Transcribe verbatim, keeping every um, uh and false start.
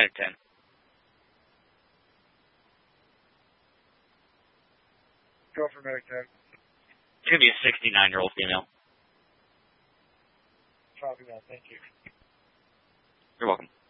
Medic ten. Go for Medic ten. It's going to be a sixty-nine-year-old female. Copy that. Thank you. You're welcome.